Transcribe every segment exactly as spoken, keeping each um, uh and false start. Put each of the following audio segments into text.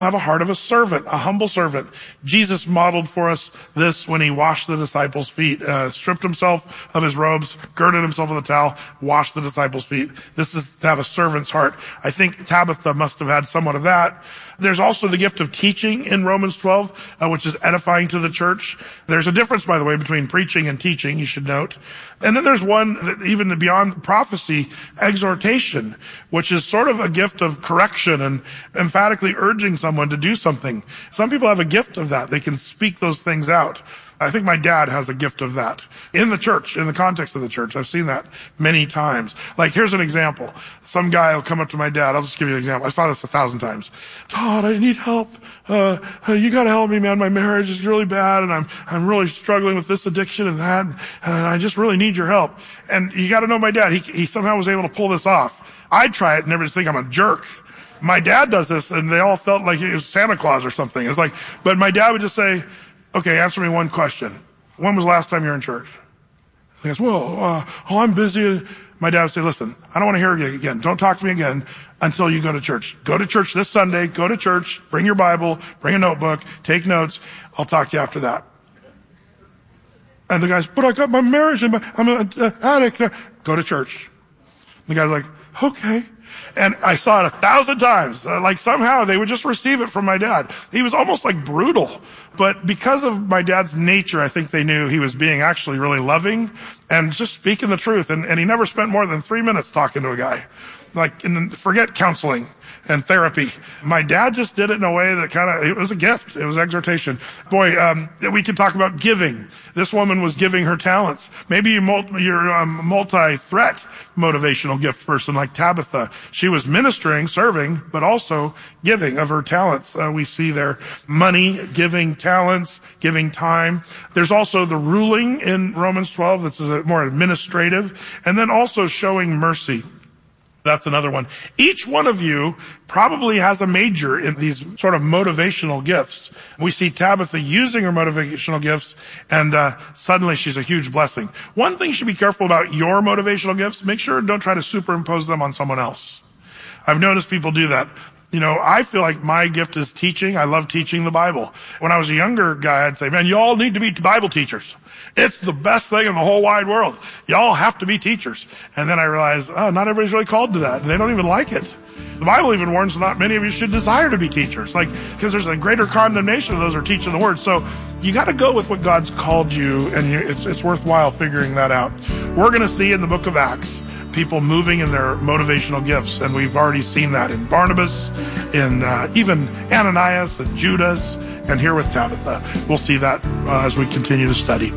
have a heart of a servant, a humble servant. Jesus modeled for us this when he washed the disciples' feet, uh, stripped himself of his robes, girded himself with a towel, washed the disciples' feet. This is to have a servant's heart. I think Tabitha must have had somewhat of that. There's also the gift of teaching in Romans twelve, uh, which is edifying to the church. There's a difference, by the way, between preaching and teaching, you should note. And then there's one that even beyond prophecy, exhortation, which is sort of a gift of correction and emphatically urging someone to do something. Some people have a gift of that. They can speak those things out. I think my dad has a gift of that in the church, in the context of the church. I've seen that many times. Like, here's an example. Some guy will come up to my dad. I'll just give you an example. I saw this a thousand times. Todd, I need help. Uh, you gotta help me, man. My marriage is really bad and I'm, I'm really struggling with this addiction and that. And I just really need your help. And you gotta know my dad. He, he somehow was able to pull this off. I'd try it and never just think I'm a jerk. My dad does this and they all felt like it was Santa Claus or something. It's like, but my dad would just say, okay, answer me one question. When was the last time you were in church? He goes, well, uh, oh, I'm busy. My dad would say, listen, I don't want to hear you again. Don't talk to me again until you go to church. Go to church this Sunday. Go to church. Bring your Bible. Bring a notebook. Take notes. I'll talk to you after that. And the guy's, but I got my marriage and my, I'm an addict. Go to church. The guy's like, okay. And I saw it a thousand times. Uh, like somehow they would just receive it from my dad. He was almost like brutal. But because of my dad's nature, I think they knew he was being actually really loving and just speaking the truth. And, and he never spent more than three minutes talking to a guy. Like, and forget counseling and therapy. My dad just did it in a way that kind of, it was a gift. It was exhortation. Boy, um, we could talk about giving. This woman was giving her talents. Maybe you're multi, you're a multi-threat motivational gift person like Tabitha. She was ministering, serving, but also giving of her talents. Uh, we see there money, giving talents, giving time. There's also the ruling in Romans twelve. This is a more administrative. And then also showing mercy. That's another one. Each one of you probably has a major in these sort of motivational gifts. We see Tabitha using her motivational gifts, and uh, suddenly she's a huge blessing. One thing you should be careful about your motivational gifts, make sure don't try to superimpose them on someone else. I've noticed people do that. You know, I feel like my gift is teaching. I love teaching the Bible. When I was a younger guy, I'd say, man, you all need to be Bible teachers. It's the best thing in the whole wide world. Y'all have to be teachers. And then I realized, oh, not everybody's really called to that. And they don't even like it. The Bible even warns not many of you should desire to be teachers. Like, because there's a greater condemnation of those who are teaching the word. So you got to go with what God's called you. And you, it's, it's worthwhile figuring that out. We're going to see in the book of Acts people moving in their motivational gifts. And we've already seen that in Barnabas, in uh, even Ananias and Judas, and here with Tabitha. We'll see that uh, as we continue to study.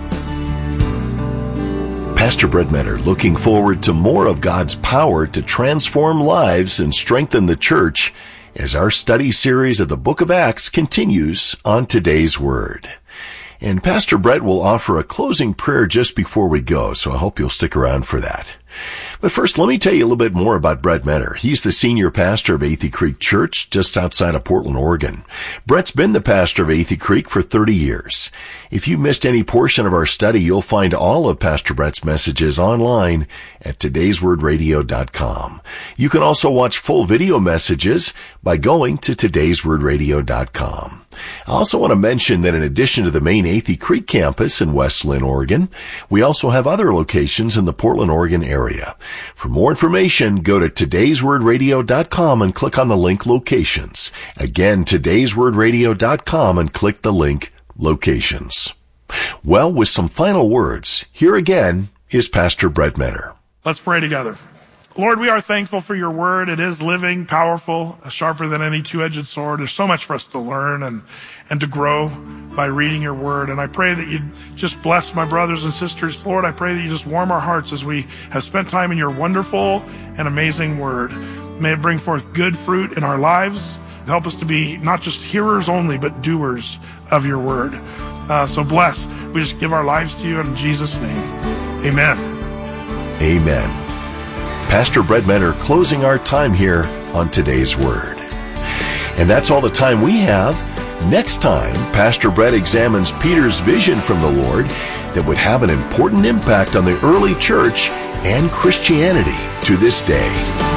Pastor Brett Meador looking forward to more of God's power to transform lives and strengthen the church as our study series of the book of Acts continues on today's Word. And Pastor Brett will offer a closing prayer just before we go, so I hope you'll stick around for that. But first, let me tell you a little bit more about Brett Meador. He's the senior pastor of Athey Creek Church, just outside of Portland, Oregon. Brett's been the pastor of Athey Creek for thirty years. If you missed any portion of our study, you'll find all of Pastor Brett's messages online at todays word radio dot com. You can also watch full video messages by going to todays word radio dot com. I also want to mention that in addition to the main Athey Creek campus in West Lynn, Oregon, we also have other locations in the Portland, Oregon area. For more information, go to todays word radio dot com and click on the link Locations. Again, todays word radio dot com and click the link Locations. Well, with some final words, here again is Pastor Brett Meador. Let's pray together. Lord, we are thankful for your word. It is living, powerful, sharper than any two-edged sword. There's so much for us to learn and, and to grow by reading your word. And I pray that you just bless my brothers and sisters. Lord, I pray that you just warm our hearts as we have spent time in your wonderful and amazing word. May it bring forth good fruit in our lives. Help us to be not just hearers only, but doers of your word. Uh, so bless. We just give our lives to you in Jesus' name. Amen. Amen. Pastor Brett Meador closing our time here on today's Word. And that's all the time we have. Next time, Pastor Brett examines Peter's vision from the Lord that would have an important impact on the early church and Christianity to this day.